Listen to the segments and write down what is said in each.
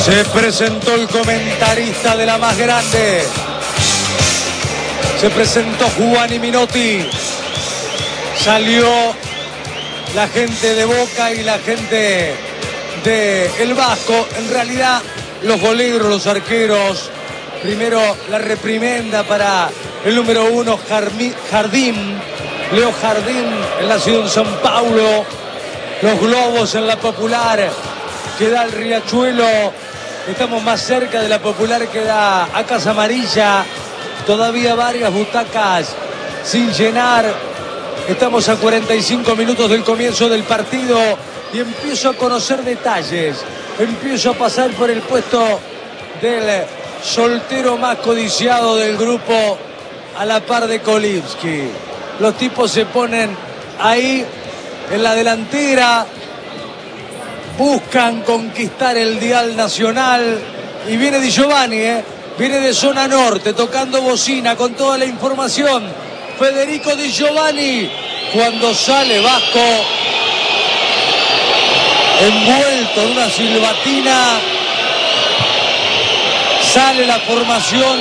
Se presentó el comentarista de la más grande. Se presentó Giovanni Minotti. Salió la gente de Boca y la gente de El Vasco. En realidad, los goleros, los arqueros. Primero la reprimenda para el número 1, Jardín. Leo Jardín, en la ciudad de São Paulo. Los globos en la Popular, que da el Riachuelo. Estamos más cerca de la Popular que da a Casa Amarilla. Todavía varias butacas sin llenar. Estamos a 45 minutos del comienzo del partido y empiezo a conocer detalles. Empiezo a pasar por el puesto del soltero más codiciado del grupo, a la par de Kolibski. Los tipos se ponen ahí en la delantera, buscan conquistar el dial nacional y viene Di Giovanni, viene de zona norte, tocando bocina con toda la información. Federico Di Giovanni, cuando sale Vasco, envuelto en una silbatina, sale la formación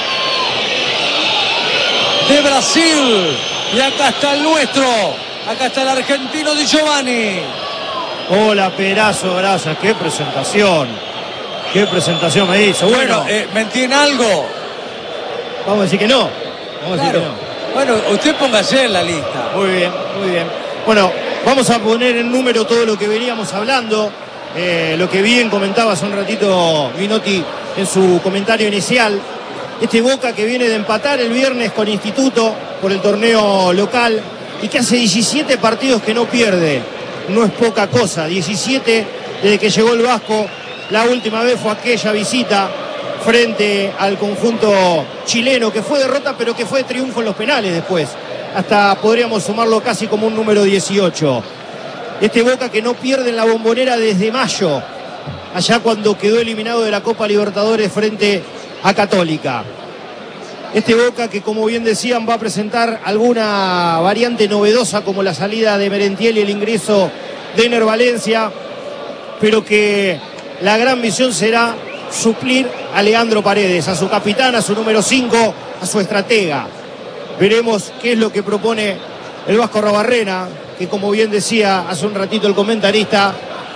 de Brasil y acá está el nuestro. Acá está el argentino Di Giovanni. Hola, Perazo, gracias. Qué presentación. Qué presentación me hizo. Bueno, ¿mentí en algo? Vamos a decir que no. Vamos a decir que no. Bueno, usted póngase en la lista. Muy bien, muy bien. Bueno, vamos a poner en número todo lo que veníamos hablando. Lo que bien comentaba hace un ratito Minotti en su comentario inicial. Este Boca que viene de empatar el viernes con Instituto por el torneo local y que hace 17 partidos que no pierde. No es poca cosa, 17 desde que llegó el Vasco. La última vez fue aquella visita frente al conjunto chileno, que fue derrota pero que fue triunfo en los penales después. Hasta podríamos sumarlo casi como un número 18. Este Boca que no pierde en la Bombonera desde mayo, allá cuando quedó eliminado de la Copa Libertadores frente a Católica. Este Boca que, como bien decían, va a presentar alguna variante novedosa como la salida de Merentiel y el ingreso de Ener Valencia, pero que la gran misión será suplir a Leandro Paredes, a su capitán, a su número 5, a su estratega. Veremos qué es lo que propone el Vasco Arrobarrena, que, como bien decía hace un ratito el comentarista,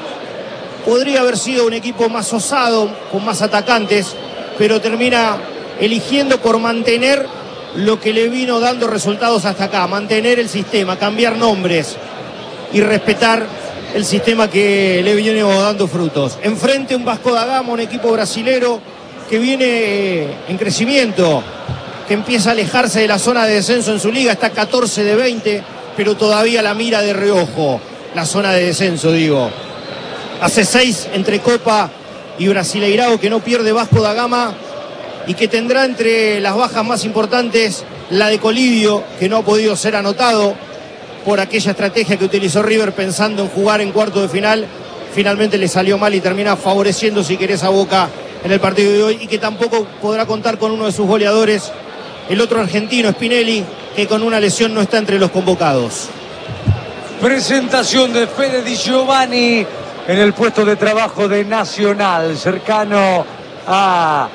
podría haber sido un equipo más osado, con más atacantes, pero termina eligiendo por mantener lo que le vino dando resultados hasta acá, mantener el sistema, cambiar nombres y respetar el sistema que le viene dando frutos. Enfrente un Vasco da Gama, un equipo brasilero que viene en crecimiento, que empieza a alejarse de la zona de descenso en su liga, está 14 de 20, pero todavía la mira de reojo, la zona de descenso, digo. Hace 6 entre Copa y Brasileirao que no pierde Vasco da Gama, y que tendrá entre las bajas más importantes la de Colidio, que no ha podido ser anotado por aquella estrategia que utilizó River pensando en jugar en cuarto de final. Finalmente le salió mal y termina favoreciendo, si querés, a Boca en el partido de hoy, y que tampoco podrá contar con uno de sus goleadores, el otro argentino, Spinelli, que con una lesión no está entre los convocados. Presentación de Fede Di Giovanni en el puesto de trabajo de Nacional, cercano a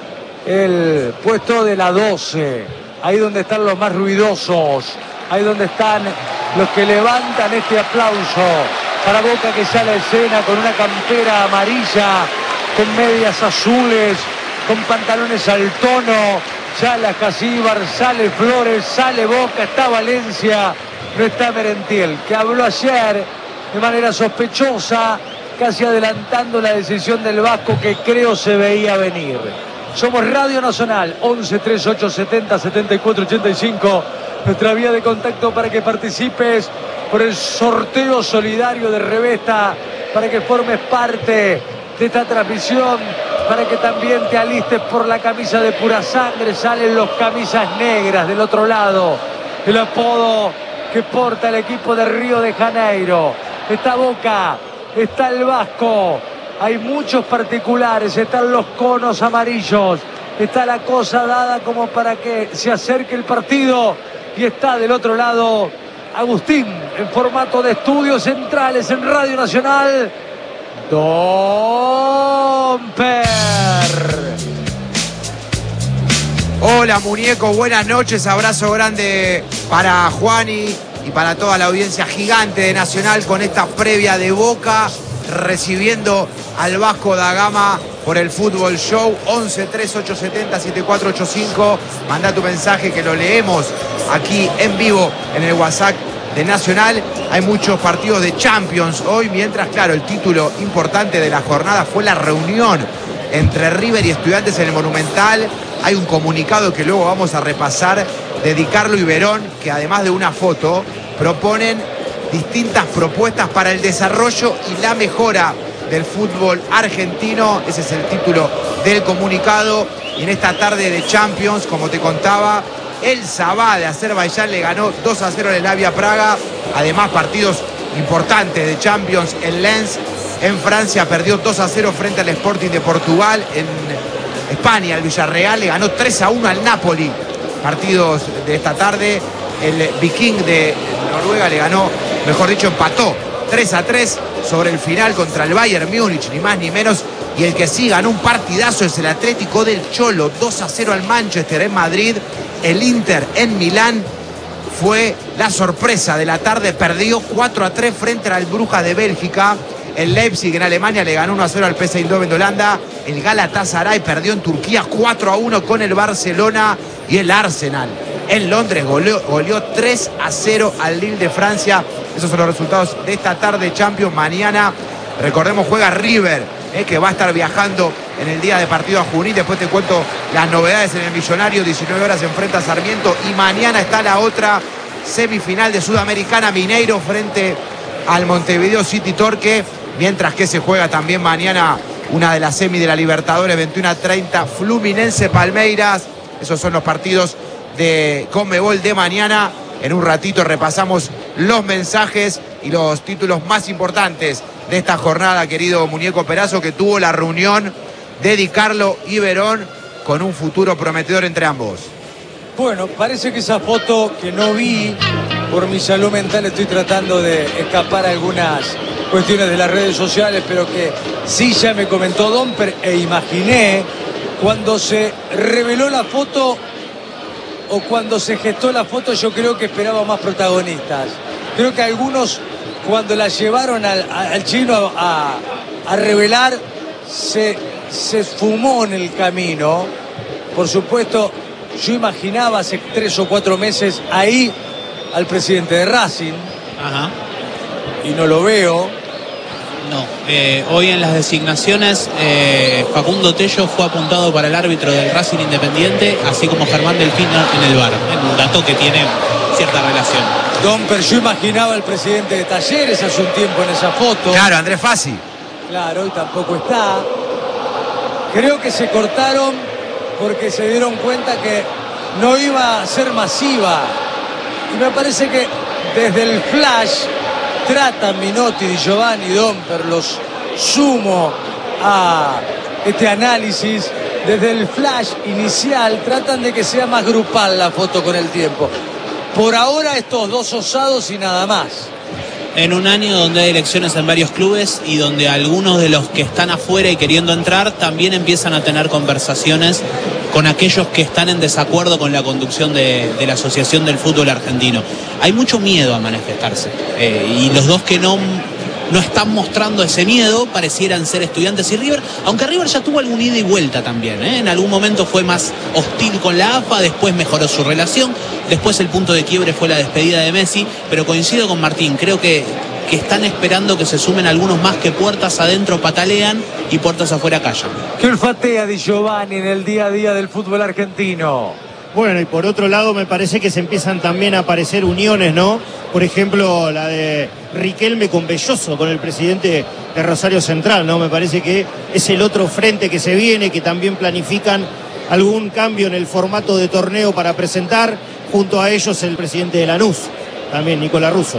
el puesto de la 12, ahí donde están los más ruidosos, ahí donde están los que levantan este aplauso para Boca, que sale a escena con una campera amarilla, con medias azules, con pantalones al tono. Sale Casíbar, sale Flores, sale Boca, está Valencia, no está Merentiel, que habló ayer de manera sospechosa, casi adelantando la decisión del Vasco, que creo se veía venir. Somos Radio Nacional, 11 38 70 74 85, nuestra vía de contacto para que participes por el sorteo solidario de Revesta, para que formes parte de esta transmisión, para que también te alistes por la camisa de Pura Sangre. Salen los camisas negras del otro lado, el apodo que porta el equipo de Río de Janeiro. Está Boca, está el Vasco. Hay muchos particulares, están los conos amarillos, está la cosa dada como para que se acerque el partido, y está del otro lado Agustín en formato de estudios centrales en Radio Nacional. Domper. Hola muñeco, buenas noches, abrazo grande para Juani y para toda la audiencia gigante de Nacional con esta previa de Boca recibiendo al Vasco da Gama por el Fútbol Show. 11-3870-7485. Manda tu mensaje que lo leemos aquí en vivo en el WhatsApp de Nacional. Hay muchos partidos de Champions hoy, mientras, claro, el título importante de la jornada fue la reunión entre River y Estudiantes en el Monumental. Hay un comunicado que luego vamos a repasar de Di Carlo y Verón, que además de una foto, proponen distintas propuestas para el desarrollo y la mejora del fútbol argentino. Ese es el título del comunicado. Y en esta tarde de Champions, como te contaba, el Sabah de Azerbaiyán le ganó 2-0 al Slavia Praga. Además, partidos importantes de Champions. El Lens en Francia perdió 2-0 frente al Sporting de Portugal. En España, el Villarreal le ganó 3-1 al Napoli. Partidos de esta tarde. El Viking de Noruega le ganó, mejor dicho, empató 3-3 sobre el final contra el Bayern Múnich, ni más ni menos. Y el que sí ganó un partidazo es el Atlético del Cholo, 2-0 al Manchester en Madrid. El Inter en Milán fue la sorpresa de la tarde, perdió 4-3 frente al Brujas de Bélgica. El Leipzig en Alemania le ganó 1-0 al PSV Eindhoven de Holanda. El Galatasaray perdió en Turquía 4-1 con el Barcelona. Y el Arsenal en Londres goleó 3-0 al Lille de Francia. Esos son los resultados de esta tarde de Champions. Mañana, recordemos, juega River, que va a estar viajando en el día de partido a Junín. Después te cuento las novedades en el Millonario. 19 horas se enfrenta a Sarmiento. Y mañana está la otra semifinal de Sudamericana, Mineiro frente al Montevideo City Torque. Mientras que se juega también mañana una de las semis de la Libertadores, 21:30, Fluminense Palmeiras. Esos son los partidos de Conmebol de mañana. En un ratito repasamos los mensajes y los títulos más importantes de esta jornada, querido muñeco Perazo, que tuvo la reunión de Di Carlo y Verón con un futuro prometedor entre ambos. Bueno, parece que esa foto que no vi por mi salud mental, estoy tratando de escapar a algunas cuestiones de las redes sociales, pero que sí ya me comentó Domper e imaginé cuando se reveló la foto o cuando se gestó la foto. Yo creo que esperaba más protagonistas. Creo que algunos, cuando la llevaron al chino a revelar, se esfumó en el camino. Por supuesto, yo imaginaba hace 3 o 4 meses ahí al presidente de Racing. Ajá. Y no lo veo. No, hoy en las designaciones Facundo Tello fue apuntado para el árbitro del Racing Independiente, así como Germán Delfino en el VAR. Un dato que tiene cierta relación. Domper, yo imaginaba al presidente de Talleres hace un tiempo en esa foto. Claro, Andrés Fassi. Claro, y tampoco está. Creo que se cortaron porque se dieron cuenta que no iba a ser masiva. Y me parece que desde el flash tratan Minotti, Di Giovanni, Domper, los sumo a este análisis. Desde el flash inicial tratan de que sea más grupal la foto con el tiempo. Por ahora estos dos osados y nada más. En un año donde hay elecciones en varios clubes y donde algunos de los que están afuera y queriendo entrar también empiezan a tener conversaciones con aquellos que están en desacuerdo con la conducción de la Asociación del Fútbol Argentino. Hay mucho miedo a manifestarse y los dos que no están mostrando ese miedo parecieran ser Estudiantes y River, aunque River ya tuvo algún ida y vuelta también, En algún momento fue más hostil con la AFA, después mejoró su relación, después el punto de quiebre fue la despedida de Messi, pero coincido con Martín, creo que están esperando que se sumen algunos más que puertas adentro patalean y puertas afuera callan. ¿Qué olfatea Di Giovanni en el día a día del fútbol argentino? Bueno, y por otro lado me parece que se empiezan también a aparecer uniones, ¿no? Por ejemplo, la de Riquelme con Belloso, con el presidente de Rosario Central, ¿no? Me parece que es el otro frente que se viene, que también planifican algún cambio en el formato de torneo para presentar. Junto a ellos el presidente de Lanús, también Nicolás Russo.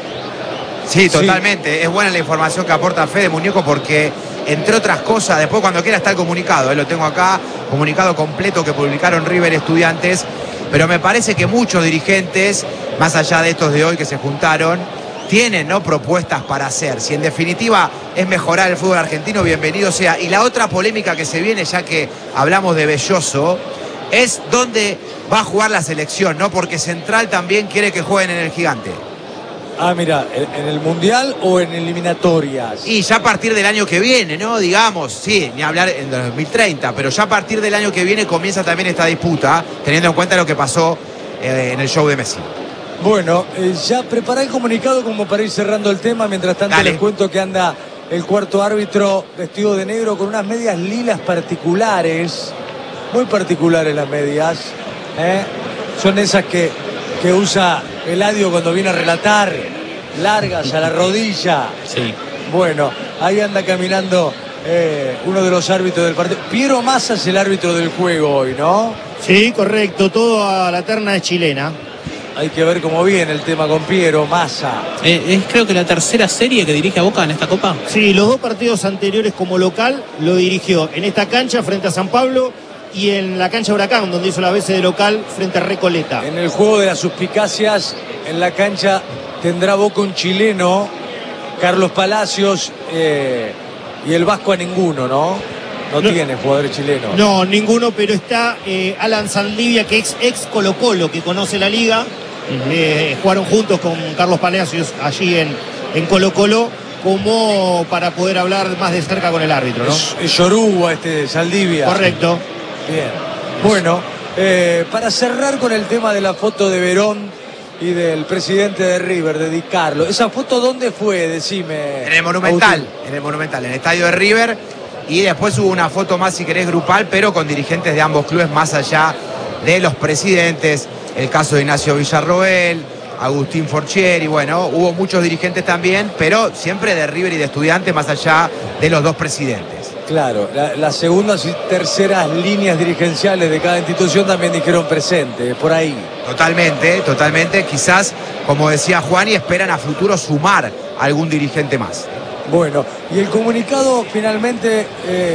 Sí, totalmente. Sí. Es buena la información que aporta Fede Muñeco porque, entre otras cosas, después cuando quiera está el comunicado, lo tengo acá, comunicado completo que publicaron River Estudiantes, pero me parece que muchos dirigentes, más allá de estos de hoy que se juntaron, tienen, ¿no?, propuestas para hacer. Si en definitiva es mejorar el fútbol argentino, bienvenido sea. Y la otra polémica que se viene, ya que hablamos de Belloso, es dónde va a jugar la selección, ¿no? Porque Central también quiere que jueguen en el Gigante. Ah, mira, ¿en el Mundial o en eliminatorias? Y ya a partir del año que viene, ¿no? Digamos, sí, ni hablar en 2030, pero ya a partir del año que viene comienza también esta disputa, teniendo en cuenta lo que pasó en el show de Messi. Bueno, ya prepará el comunicado como para ir cerrando el tema. Mientras tanto, Dale. les cuento que anda el cuarto árbitro vestido de negro con unas medias lilas particulares, muy particulares las medias, ¿eh? Son esas que usa Eladio cuando viene a relatar, largas a la rodilla. Sí. Bueno, ahí anda caminando uno de los árbitros del partido. Piero Massa es el árbitro del juego hoy, ¿no? Sí, correcto, toda la terna es chilena. Hay que ver cómo viene el tema con Piero Massa. Es creo que la tercera serie que dirige a Boca en esta Copa. Sí, los 2 partidos anteriores como local lo dirigió en esta cancha frente a San Pablo y en la cancha Huracán, donde hizo la vez de local frente a Recoleta. En el juego de las suspicacias, en la cancha tendrá Boca un chileno, Carlos Palacios, y el vasco a ninguno, ¿no? No tiene jugadores chilenos. No, ninguno, pero está Alan Saldivia, que es ex Colo Colo, que conoce la liga. Jugaron juntos con Carlos Palacios allí en Colo Colo, como para poder hablar más de cerca con el árbitro, ¿no? Es Yoruba Saldivia. Correcto. Bien. Bueno, para cerrar con el tema de la foto de Verón y del presidente de River, de Di Carlo. ¿Esa foto dónde fue? Decime. En el Monumental, Agustín. en el estadio de River. Y después hubo una foto más, si querés, grupal, pero con dirigentes de ambos clubes, más allá de los presidentes. El caso de Ignacio Villarroel, Agustín Forchieri, bueno, hubo muchos dirigentes también, pero siempre de River y de Estudiantes, más allá de los 2 presidentes. Claro, las segundas y terceras líneas dirigenciales de cada institución también dijeron presente, por ahí. Totalmente, totalmente. Quizás, como decía Juan, y esperan a futuro sumar algún dirigente más. Bueno, y el comunicado finalmente,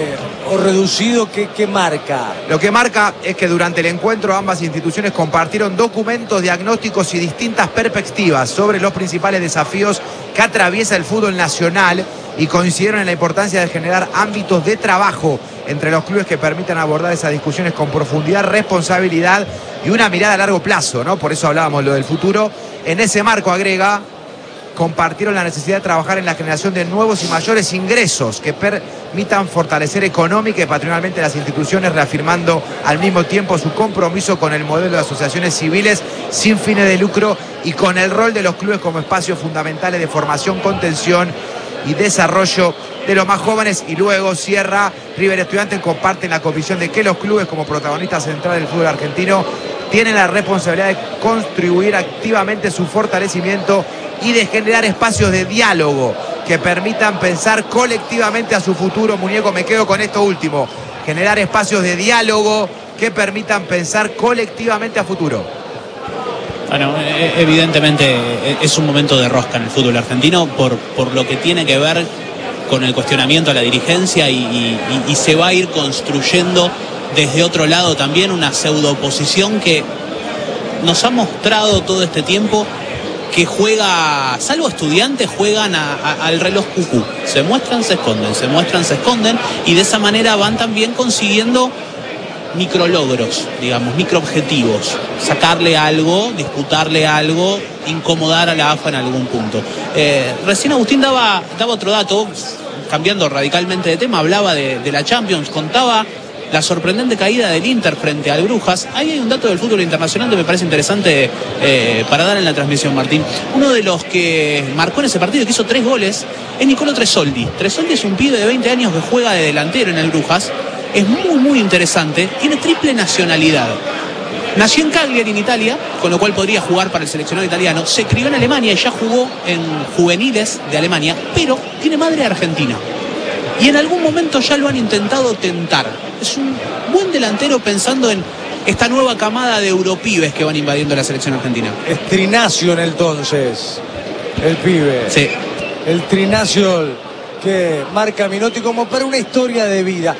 o reducido, ¿qué marca? Lo que marca es que durante el encuentro ambas instituciones compartieron documentos, diagnósticos y distintas perspectivas sobre los principales desafíos que atraviesa el fútbol nacional y coincidieron en la importancia de generar ámbitos de trabajo entre los clubes que permitan abordar esas discusiones con profundidad, responsabilidad y una mirada a largo plazo, ¿no? Por eso hablábamos lo del futuro. En ese marco, agrega, compartieron la necesidad de trabajar en la generación de nuevos y mayores ingresos que permitan fortalecer económica y patrimonialmente las instituciones, reafirmando al mismo tiempo su compromiso con el modelo de asociaciones civiles sin fines de lucro y con el rol de los clubes como espacios fundamentales de formación, contención y desarrollo de los más jóvenes. Y luego cierra: River y Estudiantes comparten la convicción de que los clubes, como protagonistas centrales del fútbol argentino, tienen la responsabilidad de contribuir activamente su fortalecimiento y de generar espacios de diálogo que permitan pensar colectivamente a su futuro. Muñeco, me quedo con esto último: generar espacios de diálogo que permitan pensar colectivamente a futuro. Bueno, evidentemente es un momento de rosca en el fútbol argentino por lo que tiene que ver con el cuestionamiento a la dirigencia y se va a ir construyendo desde otro lado también una pseudo oposición que nos ha mostrado todo este tiempo que juega, salvo Estudiantes, juegan al reloj cucú. Se muestran, se esconden, se muestran, se esconden, y de esa manera van también consiguiendo micrologros, digamos, microobjetivos. Sacarle algo, disputarle algo, incomodar a la AFA en algún punto. Recién Agustín daba otro dato, cambiando radicalmente de tema, hablaba de la Champions, contaba la sorprendente caída del Inter frente al Brujas. Ahí hay un dato del fútbol internacional que me parece interesante para dar en la transmisión, Martín. Uno de los que marcó en ese partido, que hizo 3 goles, es Nicolo Tresoldi. Tresoldi es un pibe de 20 años que juega de delantero en el Brujas. Es muy, muy interesante. Tiene triple nacionalidad. Nació en Cagliari, en Italia, con lo cual podría jugar para el seleccionado italiano. Se crió en Alemania y ya jugó en juveniles de Alemania, pero tiene madre argentina. Y en algún momento ya lo han intentado tentar. Es un buen delantero pensando en esta nueva camada de europibes que van invadiendo la selección argentina. Es Trinación entonces, el pibe. Sí. El Trinacio que marca Minotti como para una historia de vida.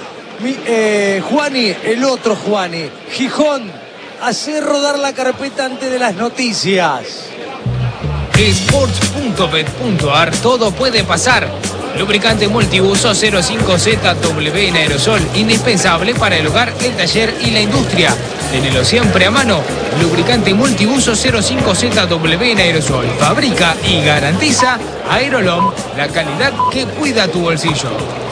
Juani, el otro Juani, Gijón, hace rodar la carpeta antes de las noticias. Sports.bet.ar, todo puede pasar. Lubricante multiuso 05ZW en aerosol, indispensable para el hogar, el taller y la industria. Tenelo siempre a mano. Lubricante multiuso 05ZW en aerosol. Fabrica y garantiza Aerolom, la calidad que cuida tu bolsillo.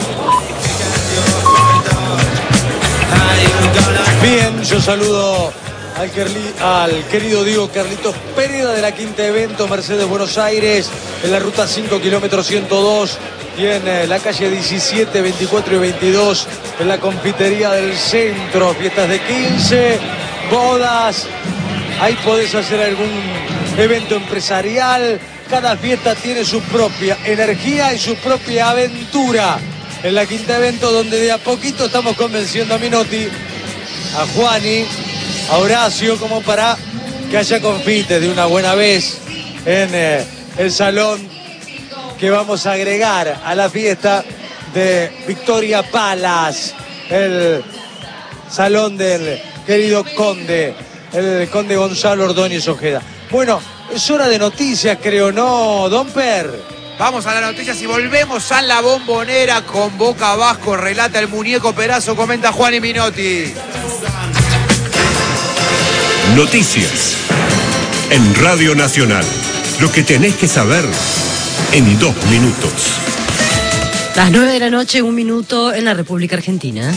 Bien, yo saludo al querido Diego Carlitos Pérez de la Quinta Evento, Mercedes, Buenos Aires, en la ruta 5, kilómetro 102, y en la calle 17, 24 y 22, en la confitería del centro, fiestas de 15, bodas, ahí podés hacer algún evento empresarial. Cada fiesta tiene su propia energía y su propia aventura. En la Quinta Evento, donde de a poquito estamos convenciendo a Minotti, a Juani, a Horacio, como para que haya confites de una buena vez en el salón que vamos a agregar a la fiesta de Victoria Palace, el salón del querido conde, el conde Gonzalo Ordóñez Ojeda. Bueno, es hora de noticias, creo, ¿no, Don Per? Vamos a las noticias y volvemos a la Bombonera con Boca Abajo. Relata el muñeco Perazo, comenta Juan y Minotti. Noticias en Radio Nacional. Lo que tenés que saber en 2 minutos. Las 9 de la noche, 1 minuto en la República Argentina.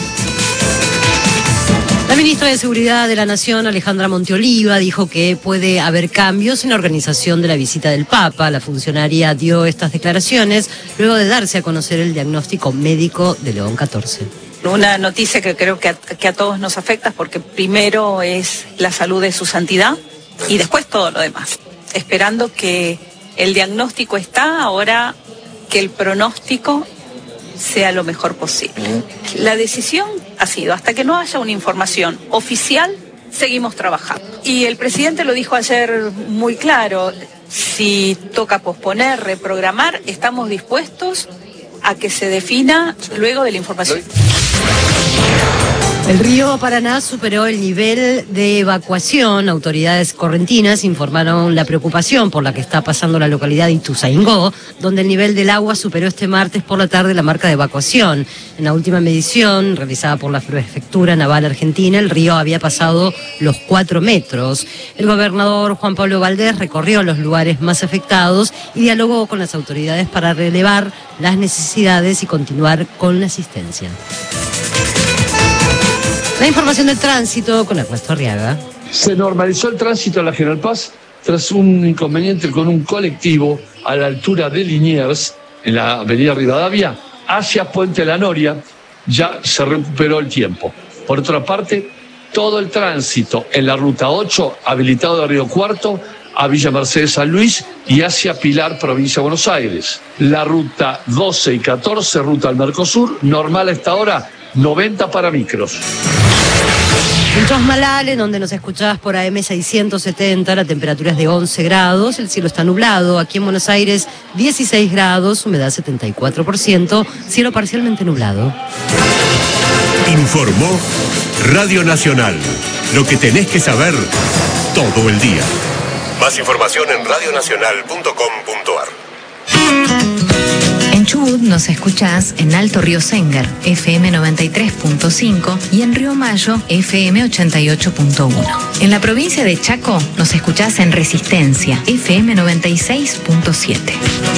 La ministra de Seguridad de la Nación, Alejandra Monteoliva, dijo que puede haber cambios en la organización de la visita del Papa. La funcionaria dio estas declaraciones luego de darse a conocer el diagnóstico médico de León XIV. Una noticia que creo que a todos nos afecta, porque primero es la salud de su santidad y después todo lo demás. Esperando que el diagnóstico está, ahora que el pronóstico sea lo mejor posible. La decisión ha sido, hasta que no haya una información oficial, seguimos trabajando. Y el presidente lo dijo ayer muy claro, si toca posponer, reprogramar, estamos dispuestos a que se defina luego de la información. El río Paraná superó el nivel de evacuación. Autoridades correntinas informaron la preocupación por la que está pasando la localidad de Ituzaingó, donde el nivel del agua superó este martes por la tarde la marca de evacuación. En la última medición realizada por la Prefectura Naval Argentina, el río había pasado los 4 metros. El gobernador Juan Pablo Valdés recorrió los lugares más afectados y dialogó con las autoridades para relevar las necesidades y continuar con la asistencia. La información del tránsito con Ernesto Arriaga. Se normalizó el tránsito a la General Paz tras un inconveniente con un colectivo a la altura de Liniers, en la avenida Rivadavia, hacia Puente La Noria. Ya se recuperó el tiempo. Por otra parte, todo el tránsito en la ruta 8, habilitado de Río Cuarto a Villa Mercedes San Luis y hacia Pilar, provincia de Buenos Aires. La ruta 12 y 14, ruta al Mercosur, normal a esta hora, 90 para micros. En Chosmalal, en donde nos escuchás por AM 670, la temperatura es de 11 grados, el cielo está nublado. Aquí en Buenos Aires, 16 grados, humedad 74%, cielo parcialmente nublado. Informó Radio Nacional. Lo que tenés que saber todo el día. Más información en radionacional.com.ar. En Chubut nos escuchás en Alto Río Sengar, FM 93.5 y en Río Mayo, FM 88.1. En la provincia de Chaco nos escuchás en Resistencia, FM 96.7.